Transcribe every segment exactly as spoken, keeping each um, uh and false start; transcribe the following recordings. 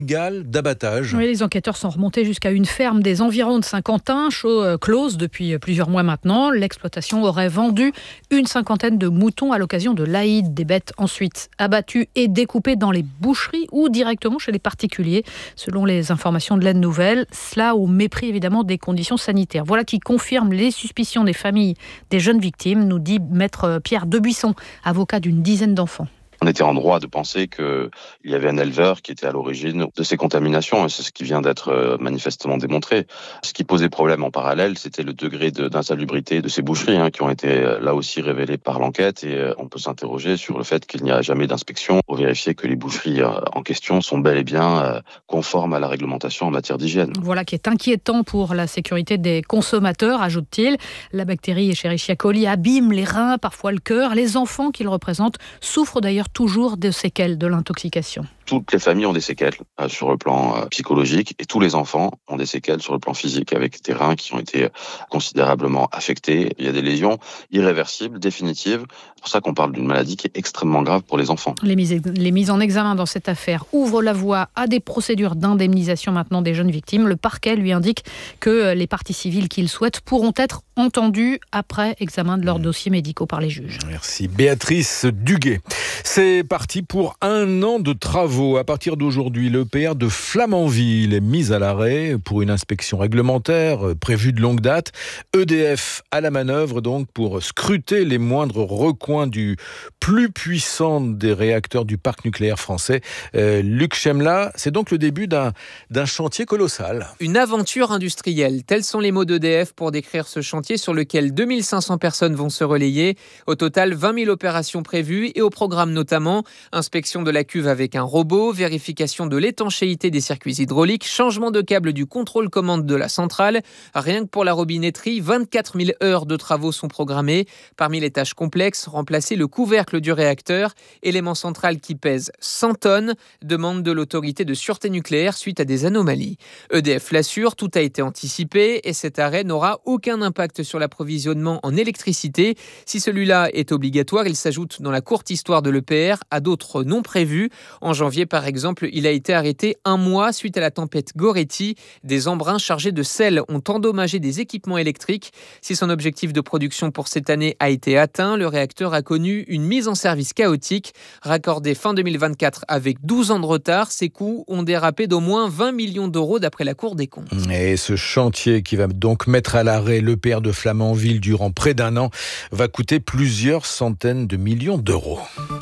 illégale d'abattage. Oui, les enquêteurs sont remontés jusqu'à une ferme des environs de Saint-Quentin, close depuis plusieurs mois maintenant. L'exploitation aurait vendu une cinquantaine de moutons à l'occasion de l'Aïd. Des bêtes ensuite abattues et découpées dans les boucheries ou directement chez les particuliers, selon les informations de l'Aide Nouvelle. Cela au mépris évidemment des conditions sanitaires. Voilà qui confirme les suspicions des familles des jeunes victimes, nous dit maître Pierre Debuisson, avocat d'une dizaine d'enfants. On était en droit de penser qu'il y avait un éleveur qui était à l'origine de ces contaminations, et c'est ce qui vient d'être manifestement démontré. Ce qui posait problème en parallèle, c'était le degré de, d'insalubrité de ces boucheries, hein, qui ont été là aussi révélées par l'enquête, et on peut s'interroger sur le fait qu'il n'y a jamais d'inspection pour vérifier que les boucheries en question sont bel et bien conformes à la réglementation en matière d'hygiène. Voilà qui est inquiétant pour la sécurité des consommateurs, ajoute-t-il. La bactérie Escherichia coli abîme les reins, parfois le cœur. Les enfants qu'il représente souffrent d'ailleurs toujours des séquelles de l'intoxication. Toutes les familles ont des séquelles euh, sur le plan euh, psychologique, et tous les enfants ont des séquelles sur le plan physique, avec des reins qui ont été considérablement affectés. Il y a des lésions irréversibles, définitives. C'est pour ça qu'on parle d'une maladie qui est extrêmement grave pour les enfants. Les mises, les mises en examen dans cette affaire ouvrent la voie à des procédures d'indemnisation maintenant des jeunes victimes. Le parquet lui indique que les parties civiles qu'il souhaite pourront être entendues après examen de leurs dossiers médicaux par les juges. Merci Béatrice Duguet. C'est parti pour un an de travaux. À partir d'aujourd'hui, l'E P R de Flamanville est mis à l'arrêt pour une inspection réglementaire prévue de longue date. E D F à la manœuvre donc pour scruter les moindres recoins du plus puissant des réacteurs du parc nucléaire français. Euh, Luc Chemla, c'est donc le début d'un, d'un chantier colossal. Une aventure industrielle, tels sont les mots d'E D F pour décrire ce chantier sur lequel deux mille cinq cents personnes vont se relayer. Au total, vingt mille opérations prévues et au programme notamment inspection de la cuve avec un robot, vérification de l'étanchéité des circuits hydrauliques, changement de câble du contrôle-commande de la centrale. Rien que pour la robinetterie, vingt-quatre mille heures de travaux sont programmées. Parmi les tâches complexes, remplacer le couvercle du réacteur, élément central qui pèse cent tonnes, demande de l'autorité de sûreté nucléaire suite à des anomalies. E D F l'assure, tout a été anticipé et cet arrêt n'aura aucun impact sur l'approvisionnement en électricité. Si celui-là est obligatoire, il s'ajoute dans la courte histoire de l'E P R à d'autres non prévus. En janvier, par exemple, il a été arrêté un mois suite à la tempête Goretti. Des embruns chargés de sel ont endommagé des équipements électriques. Si son objectif de production pour cette année a été atteint, le réacteur a connu une mise en service chaotique. Raccordé fin deux mille vingt-quatre avec douze ans de retard, ses coûts ont dérapé d'au moins vingt millions d'euros d'après la Cour des comptes. Et ce chantier qui va donc mettre à l'arrêt l'E P R de Flamanville durant près d'un an va coûter plusieurs centaines de millions d'euros.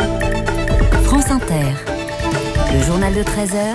France Inter. Le journal de treize heures,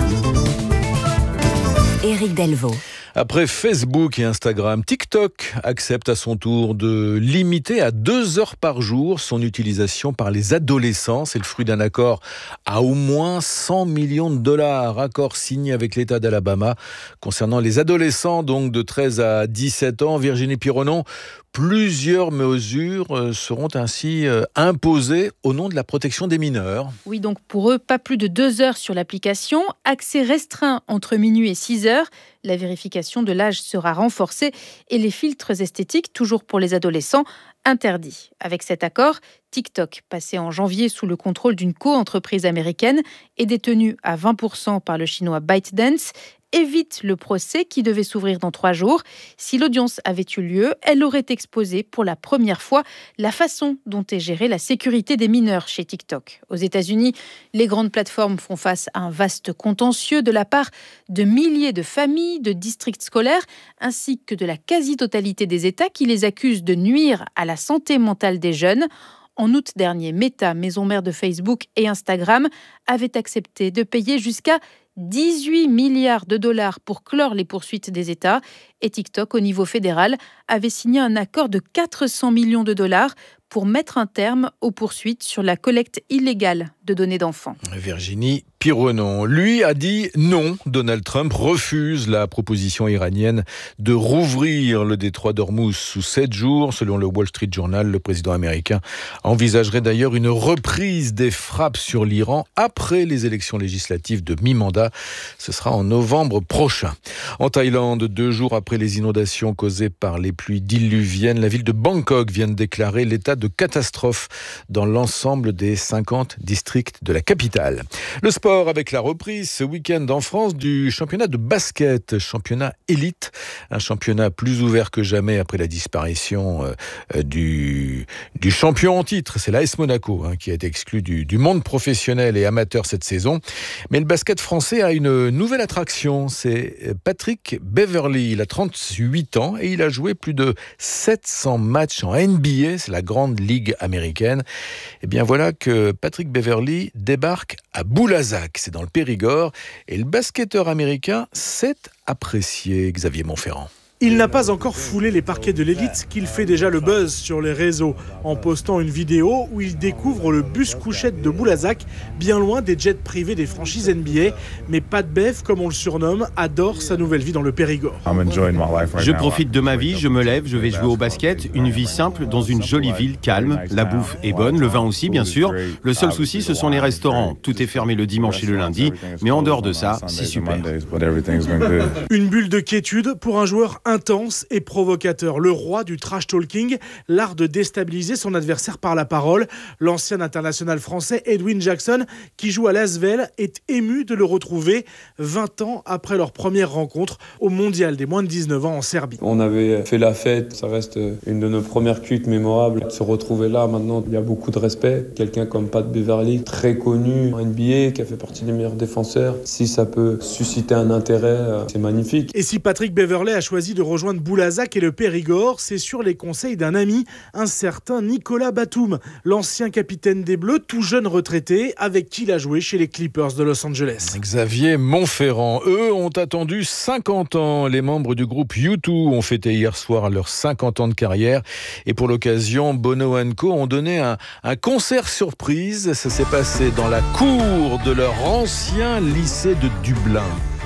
Éric Delvaux. Après Facebook et Instagram, TikTok accepte à son tour de limiter à deux heures par jour son utilisation par les adolescents. C'est le fruit d'un accord à au moins cent millions de dollars. Accord signé avec l'État d'Alabama concernant les adolescents donc de treize à dix-sept ans. Virginie Pironon, plusieurs mesures seront ainsi imposées au nom de la protection des mineurs. Oui, donc pour eux, pas plus de deux heures sur l'application. Accès restreint entre minuit et six heures. La vérification de l'âge sera renforcée et les filtres esthétiques, toujours pour les adolescents, interdits. Avec cet accord, TikTok, passé en janvier sous le contrôle d'une co-entreprise américaine et détenu à vingt pour cent par le chinois ByteDance, évite le procès qui devait s'ouvrir dans trois jours. Si l'audience avait eu lieu, elle aurait exposé pour la première fois la façon dont est gérée la sécurité des mineurs chez TikTok. Aux États-Unis, les grandes plateformes font face à un vaste contentieux de la part de milliers de familles, de districts scolaires, ainsi que de la quasi-totalité des États qui les accusent de nuire à la santé mentale des jeunes. En août dernier, Meta, maison mère de Facebook et Instagram, avait accepté de payer jusqu'à dix-huit milliards de dollars pour clore les poursuites des États. Et TikTok, au niveau fédéral, avait signé un accord de quatre cents millions de dollars pour mettre un terme aux poursuites sur la collecte illégale de données d'enfants. Virginie Pironon, lui, a dit non. Donald Trump refuse la proposition iranienne de rouvrir le détroit d'Ormuz sous sept jours. Selon le Wall Street Journal, le président américain envisagerait d'ailleurs une reprise des frappes sur l'Iran après les élections législatives de mi-mandat. Ce sera en novembre prochain. En Thaïlande, deux jours après les inondations causées par les pluies diluviennes, la ville de Bangkok vient de déclarer l'état de catastrophe dans l'ensemble des cinquante districts district de la capitale. Le sport avec la reprise ce week-end en France du championnat de basket, championnat élite, un championnat plus ouvert que jamais après la disparition euh, du, du champion en titre. C'est l'A S Monaco hein, qui a été exclu du, du monde professionnel et amateur cette saison. Mais le basket français a une nouvelle attraction, c'est Patrick Beverley. Il a trente-huit ans et il a joué plus de sept cents matchs en N B A, c'est la grande ligue américaine. Et bien voilà que Patrick Beverley débarque à Boulazac, c'est dans le Périgord, et le basketteur américain s'est apprécié, Xavier Montferrand. Il n'a pas encore foulé les parquets de l'élite qu'il fait déjà le buzz sur les réseaux en postant une vidéo où il découvre le bus couchette de Boulazac, bien loin des jets privés des franchises N B A. Mais Pat Bev, comme on le surnomme, adore sa nouvelle vie dans le Périgord. Je profite de ma vie, je me lève, je vais jouer au basket, une vie simple dans une jolie ville calme. La bouffe est bonne, le vin aussi bien sûr. Le seul souci, ce sont les restaurants. Tout est fermé le dimanche et le lundi, mais en dehors de ça, c'est super. Une bulle de quiétude pour un joueur intense et provocateur, le roi du trash talking, l'art de déstabiliser son adversaire par la parole. L'ancien international français Edwin Jackson, qui joue à Lasvel, est ému de le retrouver vingt ans après leur première rencontre au mondial des moins de dix-neuf ans en Serbie. On avait fait la fête, ça reste une de nos premières cuites mémorables. Se retrouver là, maintenant, il y a beaucoup de respect. Quelqu'un comme Pat Beverley, très connu en N B A, qui a fait partie des meilleurs défenseurs. Si ça peut susciter un intérêt, c'est magnifique. Et si Patrick Beverley a choisi de rejoindre Boulazac et le Périgord, c'est sur les conseils d'un ami, un certain Nicolas Batum, l'ancien capitaine des Bleus, tout jeune retraité, avec qui il a joué chez les Clippers de Los Angeles. Xavier Montferrand, eux ont attendu cinquante ans. Les membres du groupe U deux ont fêté hier soir leurs cinquante ans de carrière. Et pour l'occasion, Bono and Co ont donné un, un concert surprise. Ça s'est passé dans la cour de leur ancien lycée de Dublin.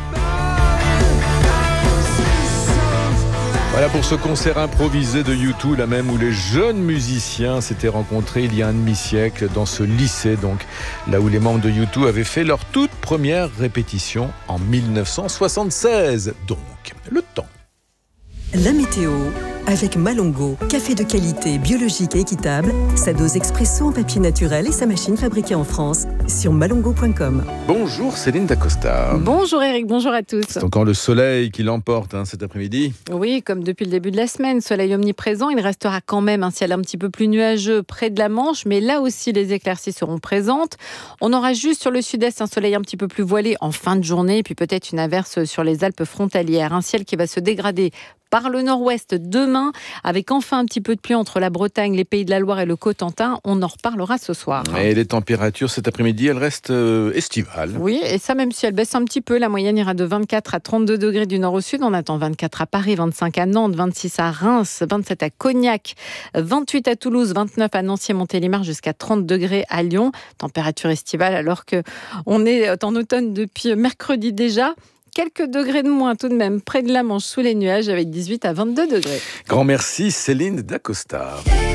Voilà pour ce concert improvisé de U deux, là même où les jeunes musiciens s'étaient rencontrés il y a un demi-siècle dans ce lycée, donc là où les membres de U deux avaient fait leur toute première répétition en mille neuf cent soixante-seize. Donc, le temps. La météo avec Malongo, café de qualité, biologique et équitable, sa dose expresso en papier naturel et sa machine fabriquée en France sur malongo point com. Bonjour Céline Dacosta. Bonjour Eric, bonjour à tous. C'est encore le soleil qui l'emporte hein, cet après-midi. Oui, comme depuis le début de la semaine, soleil omniprésent. Il restera quand même un ciel un petit peu plus nuageux près de la Manche, mais là aussi les éclaircies seront présentes. On aura juste sur le sud-est un soleil un petit peu plus voilé en fin de journée, et puis peut-être une averse sur les Alpes frontalières. Un ciel qui va se dégrader par le nord-ouest demain, avec enfin un petit peu de pluie entre la Bretagne, les Pays de la Loire et le Cotentin. On en reparlera ce soir. Et les températures cet après-midi, elles restent euh, estivales. Oui, et ça même si elles baissent un petit peu. La moyenne ira de vingt-quatre à trente-deux degrés du nord au sud. On attend vingt-quatre à Paris, vingt-cinq à Nantes, vingt-six à Reims, vingt-sept à Cognac, vingt-huit à Toulouse, vingt-neuf à Nancy et Montélimar, jusqu'à trente degrés à Lyon. Température estivale alors qu'on est en automne depuis mercredi déjà. Quelques degrés de moins tout de même près de la Manche sous les nuages avec dix-huit à vingt-deux degrés. Grand merci Céline Dacosta.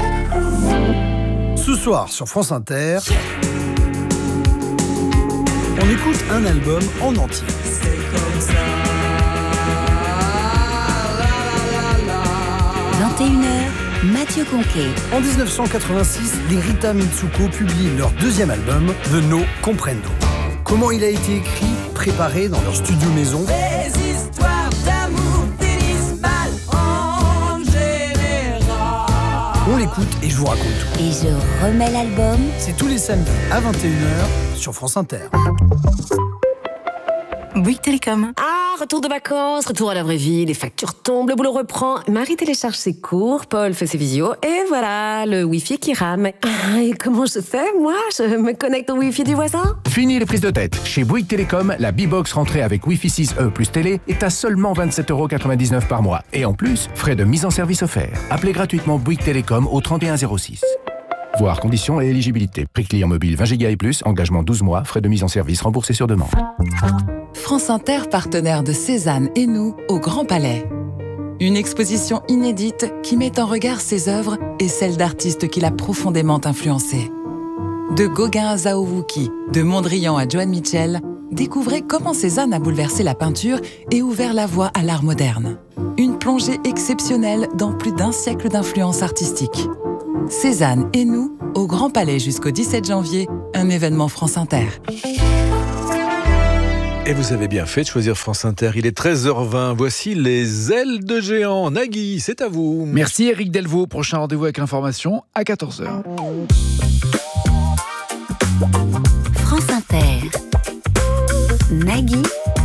Ce soir sur France Inter, on écoute un album en entier. vingt et une heures, Mathieu Conquet. En dix-neuf cent quatre-vingt-six, les Rita Mitsuko publient leur deuxième album, The No Comprendo. Comment il a été écrit, préparé dans leur studio maison. Les histoires d'amour finissent mal en général. On l'écoute et je vous raconte tout. Et je remets l'album. C'est tous les samedis à vingt et une heures sur France Inter. Bouygues Télécom. Ah, retour de vacances, retour à la vraie vie, les factures tombent, le boulot reprend. Marie télécharge ses cours, Paul fait ses visios, et voilà, le Wi-Fi qui rame. Ah, et comment je fais, moi? Je me connecte au Wi-Fi du voisin? Fini les prises de tête. Chez Bouygues Télécom, la B-Box rentrée avec Wi-Fi six E plus télé est à seulement vingt-sept euros quatre-vingt-dix-neuf par mois. Et en plus, frais de mise en service offerts. Appelez gratuitement Bouygues Télécom au trente et un zéro six. Voir conditions et éligibilité. Prix client mobile vingt giga et plus, engagement douze mois, frais de mise en service remboursés sur demande. France Inter, partenaire de Cézanne et nous au Grand Palais. Une exposition inédite qui met en regard ses œuvres et celles d'artistes qui l'a profondément influencé. De Gauguin à Zhao Wuki, de Mondrian à Joan Mitchell, découvrez comment Cézanne a bouleversé la peinture et ouvert la voie à l'art moderne. Une plongée exceptionnelle dans plus d'un siècle d'influence artistique. Cézanne et nous, au Grand Palais jusqu'au dix-sept janvier, un événement France Inter. Et vous avez bien fait de choisir France Inter. Il est treize heures vingt. Voici les ailes de géant. Nagui, c'est à vous. Merci Éric Delvaux. Prochain rendez-vous avec l'information à quatorze heures. France Inter. Nagui.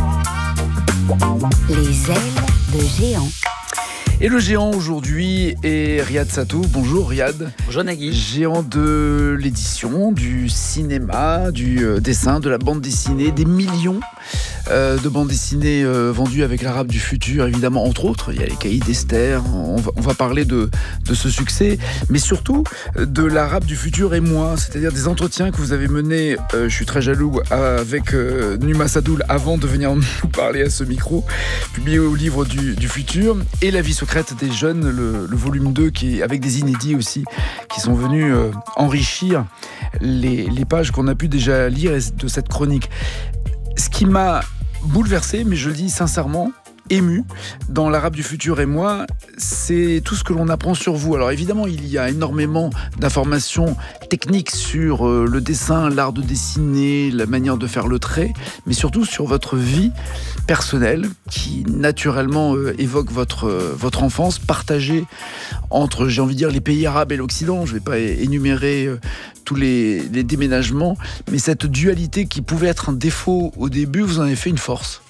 Les ailes de géant. Et le géant aujourd'hui est Riyad Sattou. Bonjour Riyad. Bonjour Nagui. Géant de l'édition, du cinéma, du euh, dessin, de la bande dessinée, des millions euh, de bandes dessinées euh, vendues avec l'Arabe du futur, évidemment, entre autres. Il y a les Caïds d'Esther, on va, on va parler de, de ce succès, mais surtout de l'Arabe du futur et moi, c'est-à-dire des entretiens que vous avez menés, euh, je suis très jaloux, avec euh, Numa Sadoul avant de venir nous parler à ce micro, publié au livre du, du futur, et La vie secrète des jeunes, le, le volume deux, qui est, avec des inédits aussi, qui sont venus euh, enrichir les, les pages qu'on a pu déjà lire de cette chronique. Ce qui m'a bouleversé, mais je le dis sincèrement, ému dans l'Arabe du futur et moi, c'est tout ce que l'on apprend sur vous. Alors évidemment, il y a énormément d'informations techniques sur euh, le dessin, l'art de dessiner, la manière de faire le trait, mais surtout sur votre vie personnelle qui naturellement euh, évoque votre, euh, votre enfance partagée entre, j'ai envie de dire, les pays arabes et l'Occident. Je ne vais pas é- énumérer euh, tous les, les déménagements, mais cette dualité qui pouvait être un défaut au début, vous en avez fait une force.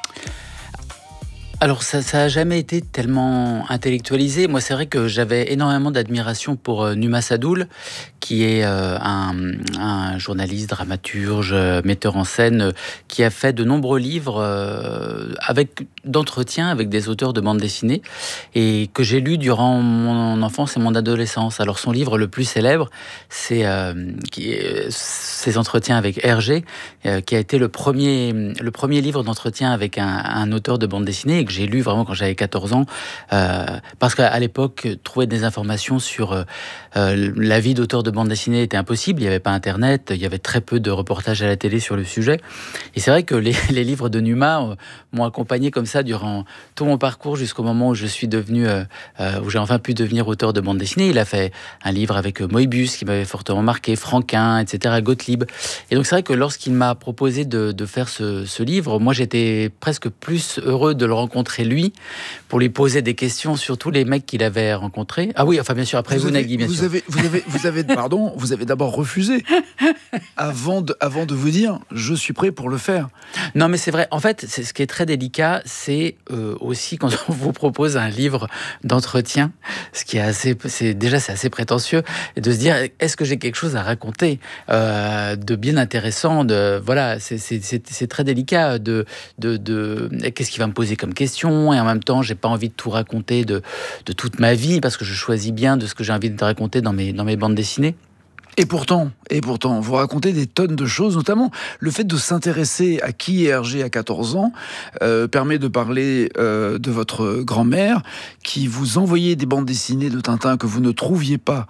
Alors ça ça a jamais été tellement intellectualisé. Moi, c'est vrai que j'avais énormément d'admiration pour euh, Numa Sadoul, qui est euh, un, un journaliste, dramaturge, euh, metteur en scène, euh, qui a fait de nombreux livres euh, avec d'entretiens avec des auteurs de bande dessinée et que j'ai lu durant mon enfance et mon adolescence. Alors son livre le plus célèbre, c'est euh, qui est, ses entretiens avec Hergé, euh, qui a été le premier le premier livre d'entretien avec un, un auteur de bande dessinée, que j'ai lu vraiment quand j'avais quatorze ans, euh, parce qu'à l'époque, trouver des informations sur euh, euh, la vie d'auteur de bande dessinée était impossible. Il n'y avait pas Internet, il y avait très peu de reportages à la télé sur le sujet. Et c'est vrai que les, les livres de Numa euh, m'ont accompagné comme ça durant tout mon parcours jusqu'au moment où je suis devenu, euh, euh, où j'ai enfin pu devenir auteur de bande dessinée. Il a fait un livre avec Moebius qui m'avait fortement marqué, Franquin, et cetera, Gottlieb. Et donc c'est vrai que lorsqu'il m'a proposé de, de faire ce, ce livre, moi j'étais presque plus heureux de le rencontrer lui, pour lui poser des questions sur tous les mecs qu'il avait rencontrés. Ah oui, enfin bien sûr, après vous, vous avez, Nagui, bien vous sûr. Avez, vous avez, vous avez, pardon, vous avez d'abord refusé avant de, avant de vous dire « je suis prêt pour le faire ». Non mais c'est vrai, en fait, c'est, ce qui est très délicat, c'est euh, aussi quand on vous propose un livre d'entretien, ce qui est assez, c'est, déjà c'est assez prétentieux, et de se dire « est-ce que j'ai quelque chose à raconter euh, de bien intéressant ?» de, Voilà, c'est, c'est, c'est, c'est très délicat de, de, de, de qu'est-ce qu'il va me poser comme question, et en même temps j'ai pas envie de tout raconter de, de toute ma vie, parce que je choisis bien de ce que j'ai envie de raconter dans mes, dans mes bandes dessinées. Et pourtant, et pourtant, vous racontez des tonnes de choses, notamment le fait de s'intéresser à qui est Hergé à quatorze ans euh, permet de parler euh, de votre grand-mère qui vous envoyait des bandes dessinées de Tintin que vous ne trouviez pas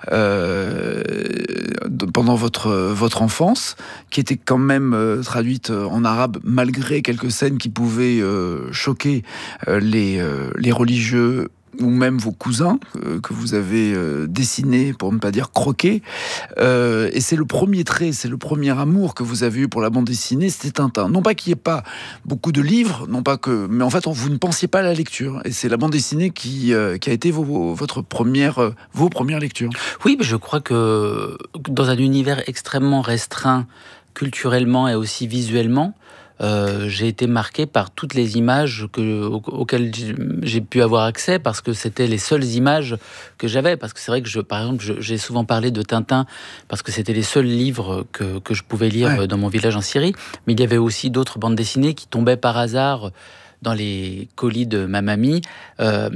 euh, de, pendant votre, votre enfance, qui étaient quand même euh, traduites en arabe malgré quelques scènes qui pouvaient euh, choquer euh, les, euh, les religieux ou même vos cousins euh, que vous avez euh, dessinés, pour ne pas dire croqués. Euh, et c'est le premier trait, c'est le premier amour que vous avez eu pour la bande dessinée, c'était Tintin. Non pas qu'il n'y ait pas beaucoup de livres, non pas que, mais en fait, vous ne pensiez pas à la lecture. Et c'est la bande dessinée qui, euh, qui a été vos, votre première, euh, vos premières lectures. Oui, mais je crois que dans un univers extrêmement restreint, culturellement et aussi visuellement, Euh, j'ai été marqué par toutes les images que, au, auxquelles j'ai pu avoir accès, parce que c'était les seules images que j'avais. Parce que c'est vrai que, je, par exemple, je, j'ai souvent parlé de Tintin parce que c'était les seuls livres que, que je pouvais lire ouais. dans mon village en Syrie. Mais il y avait aussi d'autres bandes dessinées qui tombaient par hasard dans les colis de ma mamie, euh,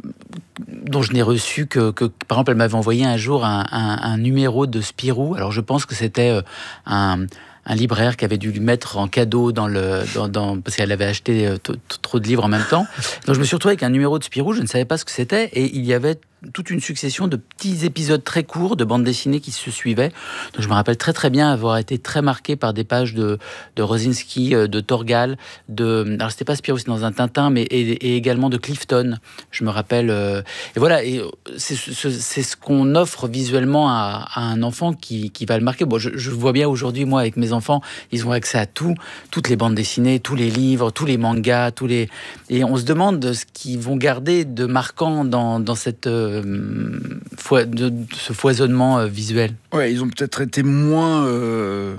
dont je n'ai reçu que, que, par exemple, elle m'avait envoyé un jour un, un, un numéro de Spirou. Alors je pense que c'était un... un libraire qui avait dû lui mettre en cadeau dans le, dans, dans, parce qu'elle avait acheté t- t- trop de livres en même temps. Donc je me suis retrouvé avec un numéro de Spirou, je ne savais pas ce que c'était, et il y avait toute une succession de petits épisodes très courts de bandes dessinées qui se suivaient. Donc, je me rappelle très très bien avoir été très marqué par des pages de, de Rosinski, de Torgal, de, alors c'était pas Spirou, c'est dans un Tintin, mais et, et également de Clifton. Je me rappelle. Euh, et voilà, et c'est, c'est, c'est ce qu'on offre visuellement à, à un enfant qui, qui va le marquer. Bon, je, je vois bien aujourd'hui, moi, avec mes enfants, ils ont accès à tout, toutes les bandes dessinées, tous les livres, tous les mangas, tous les. Et on se demande de ce qu'ils vont garder de marquant dans, dans cette euh, foi, de, de ce foisonnement euh, visuel. Ouais, ils ont peut-être été moins euh,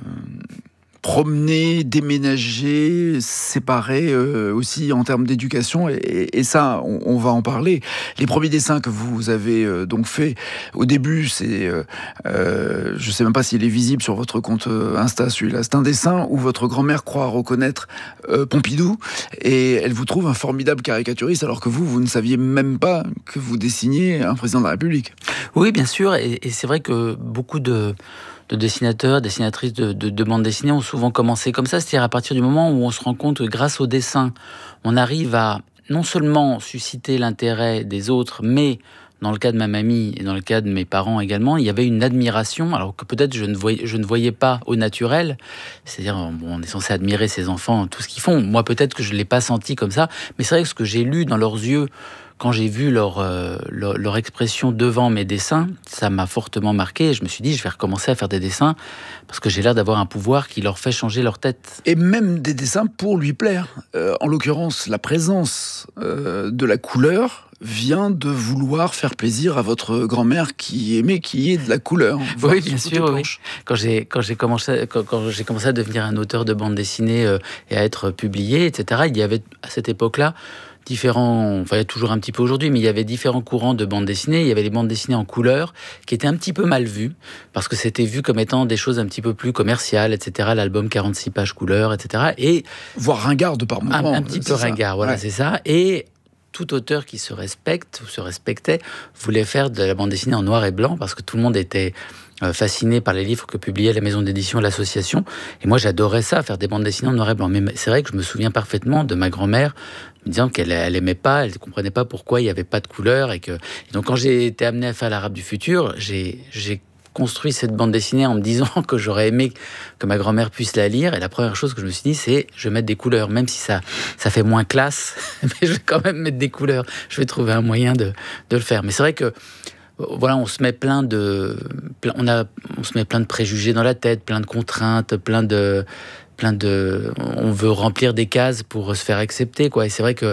promenés, déménagés, séparés euh, aussi en termes d'éducation. Et, et ça, on, on va en parler. Les premiers dessins que vous avez euh, donc fait au début, c'est, euh, euh, je sais même pas s'il est visible sur votre compte Insta, celui-là. C'est un dessin où votre grand-mère croit reconnaître euh, Pompidou et elle vous trouve un formidable caricaturiste, alors que vous, vous ne saviez même pas que vous dessiniez un président de la République. Oui, bien sûr. Et, et c'est vrai que beaucoup de de dessinateurs, dessinatrices de, de, de bandes dessinées ont souvent commencé comme ça, c'est-à-dire à partir du moment où on se rend compte que grâce au dessin, on arrive à non seulement susciter l'intérêt des autres, mais dans le cas de ma mamie et dans le cas de mes parents également, il y avait une admiration, alors que peut-être je ne voyais, je ne voyais pas au naturel, c'est-à-dire bon, on est censé admirer ses enfants, tout ce qu'ils font. Moi peut-être que je ne l'ai pas senti comme ça, mais c'est vrai que ce que j'ai lu dans leurs yeux, quand j'ai vu leur, euh, leur, leur expression devant mes dessins, ça m'a fortement marqué. Et je me suis dit, je vais recommencer à faire des dessins parce que j'ai l'air d'avoir un pouvoir qui leur fait changer leur tête. Et même des dessins pour lui plaire. Euh, en l'occurrence, la présence euh, de la couleur vient de vouloir faire plaisir à votre grand-mère qui aimait qu'il y ait de la couleur. Oui, bien sûr. Oui. Quand j'ai quand j'ai commencé quand, quand j'ai commencé à devenir un auteur de bande dessinée euh, et à être publié, et cetera. Il y avait à cette époque-là différents, enfin il y a toujours un petit peu aujourd'hui, mais il y avait différents courants de bandes dessinées. Il y avait les bandes dessinées en couleur qui étaient un petit peu mal vues parce que c'était vu comme étant des choses un petit peu plus commerciales, et cetera. L'album quarante-six pages couleur, et cetera. Et voire ringard de par moment. Un, un petit peu ça. ringard, voilà, ouais. C'est ça. Et tout auteur qui se respecte ou se respectait voulait faire de la bande dessinée en noir et blanc parce que tout le monde était fasciné par les livres que publiait la maison d'édition, l'association. Et moi, j'adorais ça, faire des bandes dessinées en noir et blanc. Mais c'est vrai que je me souviens parfaitement de ma grand-mère me disant qu'elle elle aimait pas, elle ne comprenait pas pourquoi il n'y avait pas de couleur. Et, que... et donc, quand j'ai été amené à faire l'Arabe du futur, j'ai, j'ai construit cette bande dessinée en me disant que j'aurais aimé que ma grand-mère puisse la lire. Et la première chose que je me suis dit, c'est je vais mettre des couleurs. Même si ça, ça fait moins classe, mais je vais quand même mettre des couleurs. Je vais trouver un moyen de, de le faire. Mais c'est vrai que voilà, on se met plein de, on a, on se met plein de préjugés dans la tête, plein de contraintes, plein de, plein de, on veut remplir des cases pour se faire accepter, quoi. Et c'est vrai que,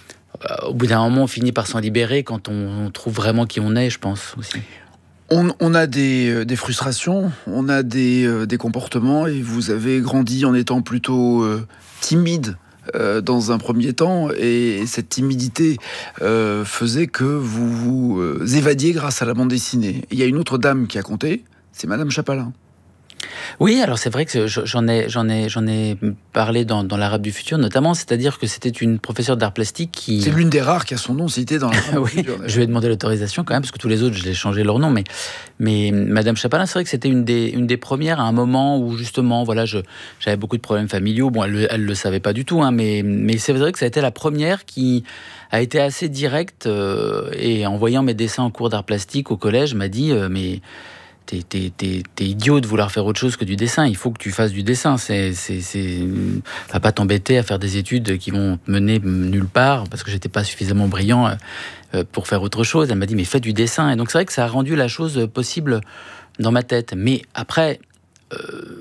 au bout d'un moment, on finit par s'en libérer quand on, on trouve vraiment qui on est, je pense aussi. On, on a des, des frustrations, on a des, des comportements, et vous avez grandi en étant plutôt euh, timide. Euh, dans un premier temps, et cette timidité euh, faisait que vous vous euh, évadiez grâce à la bande dessinée. Il y a une autre dame qui a compté, c'est Madame Chapalin. Oui, alors c'est vrai que j'en ai, j'en ai, j'en ai parlé dans, dans l'Arabe du futur, notamment, c'est-à-dire que c'était une professeure d'art plastique qui... C'est l'une des rares qui a son nom cité dans l'Arabe oui, du futur. Je lui ai demandé l'autorisation quand même, parce que tous les autres, je l'ai changé leur nom, mais, mais Madame Chapalin, c'est vrai que c'était une des, une des premières à un moment où, justement, voilà, je, j'avais beaucoup de problèmes familiaux. Bon, elle, elle le savait pas du tout, hein, mais, mais c'est vrai que ça a été la première qui a été assez directe, euh, et en voyant mes dessins en cours d'art plastique au collège, m'a dit, euh, mais... T'es, t'es, t'es, t'es idiot de vouloir faire autre chose que du dessin. Il faut que tu fasses du dessin. C'est, c'est, c'est... Va pas t'embêter à faire des études qui vont te mener nulle part, parce que j'étais pas suffisamment brillant pour faire autre chose. Elle m'a dit, mais fais du dessin. Et donc c'est vrai que ça a rendu la chose possible dans ma tête. Mais après, euh,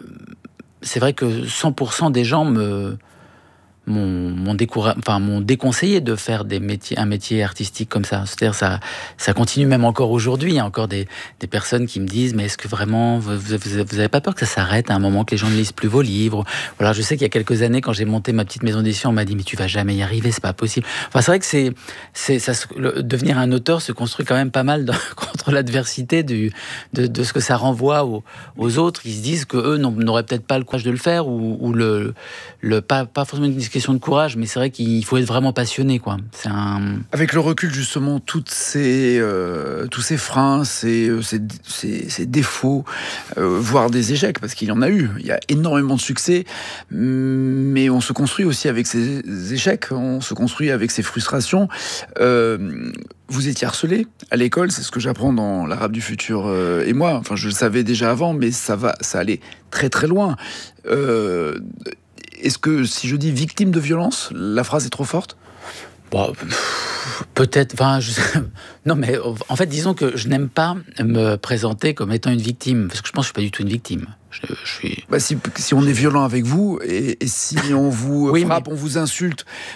c'est vrai que cent pour cent des gens me... M'ont, m'ont, découra... enfin, m'ont déconseillé de faire des métiers, un métier artistique comme ça. C'est-à-dire ça, ça continue même encore aujourd'hui. Il y a encore des, des personnes qui me disent, mais est-ce que vraiment vous, vous, vous avez pas peur que ça s'arrête à un moment, que les gens ne lisent plus vos livres? Voilà, je sais qu'il y a quelques années, quand j'ai monté ma petite maison d'édition, on m'a dit, mais tu vas jamais y arriver, c'est pas possible. Enfin, c'est vrai que c'est, c'est ça, le, devenir un auteur se construit quand même pas mal dans, contre l'adversité du, de, de ce que ça renvoie aux, aux autres. Ils se disent que eux n'auraient peut-être pas le courage de le faire, ou, ou le, le pas, pas forcément une question de courage, mais c'est vrai qu'il faut être vraiment passionné, quoi. C'est un... Avec le recul, justement, toutes ces, euh, tous ces freins, ces, ces, ces, ces défauts, euh, voire des échecs, parce qu'il y en a eu. Il y a énormément de succès, mais on se construit aussi avec ces échecs, on se construit avec ces frustrations. Euh, vous étiez harcelé à l'école, c'est ce que j'apprends dans l'Arabe du futur euh, et moi. Enfin, je le savais déjà avant, mais ça va, ça allait très très loin. Euh, est-ce que si je dis victime de violence, la phrase est trop forte ? Bon, peut-être. Enfin, je... non, mais en fait, disons que je n'aime pas me présenter comme étant une victime, parce que je pense que je suis pas du tout une victime. Je, je suis... bah si, si on est violent avec vous et, et si on vous oui, frappe, mais... on vous insulte,